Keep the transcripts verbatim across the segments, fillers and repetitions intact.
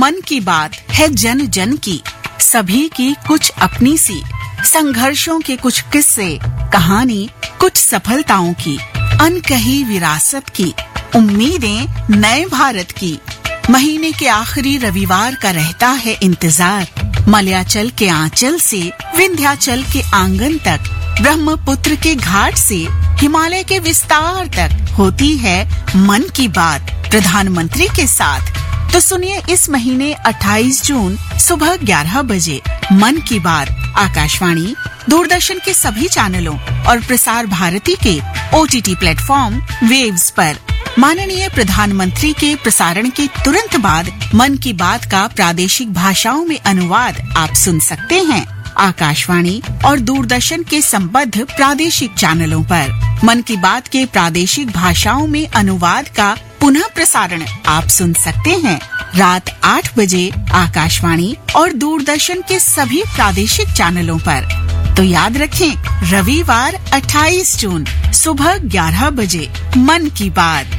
मन की बात है जन जन की, सभी की कुछ अपनी सी, संघर्षों के कुछ किस्से, कहानी कुछ सफलताओं की, अनकही विरासत की, उम्मीदें नए भारत की। महीने के आखिरी रविवार का रहता है इंतजार, मलयाचल के आंचल से विंध्याचल के आंगन तक, ब्रह्मपुत्र के घाट से हिमालय के विस्तार तक होती है मन की बात प्रधानमंत्री के साथ। तो सुनिए इस महीने अट्ठाईस जून सुबह ग्यारह बजे मन की बात आकाशवाणी, दूरदर्शन के सभी चैनलों और प्रसार भारती के ओटीटी प्लेटफॉर्म वेव्स पर। माननीय प्रधानमंत्री के प्रसारण के तुरंत बाद मन की बात का प्रादेशिक भाषाओं में अनुवाद आप सुन सकते हैं आकाशवाणी और दूरदर्शन के संबद्ध प्रादेशिक चैनलों पर। मन की बात के प्रादेशिक भाषाओं में अनुवाद का पुनः प्रसारण आप सुन सकते हैं रात आठ बजे आकाशवाणी और दूरदर्शन के सभी प्रादेशिक चैनलों पर। तो याद रखें, रविवार अट्ठाईस जून सुबह ग्यारह बजे मन की बात।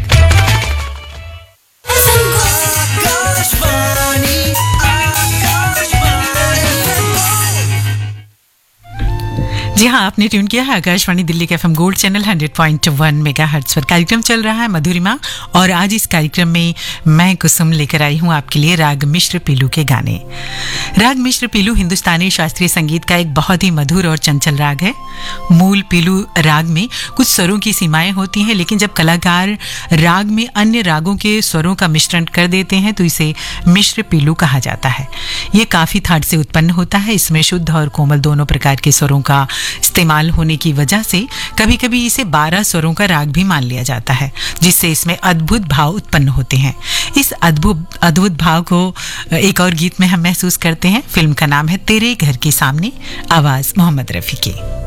जी हाँ, आपने ट्यून किया है आकाशवाणी दिल्ली के एफएम गोल्ड चैनल सौ पॉइंट एक मेगाहर्ट्ज पर। कार्यक्रम चल रहा है मधुरिमा और आज इस कार्यक्रम में मैं कुसुम लेकर आई हूँ आपके लिए राग मिश्र पीलू के गाने। राग मिश्र पीलू हिंदुस्तानी शास्त्रीय संगीत का एक बहुत ही मधुर और चंचल राग है। मूल पीलू राग में कुछ स्वरों की सीमाएं होती हैं, लेकिन जब कलाकार राग में अन्य रागों के स्वरों का मिश्रण कर देते हैं तो इसे मिश्र पीलू कहा जाता है। ये काफी थाट से उत्पन्न होता है। इसमें शुद्ध और कोमल दोनों प्रकार के स्वरों का इस्तेमाल होने की वजह से कभी कभी इसे बारह स्वरों का राग भी मान लिया जाता है, जिससे इसमें अद्भुत भाव उत्पन्न होते हैं। इस अद्भुत अद्भुत भाव को एक और गीत में हम महसूस करते हैं। फिल्म का नाम है तेरे घर के सामने, आवाज मोहम्मद रफी की।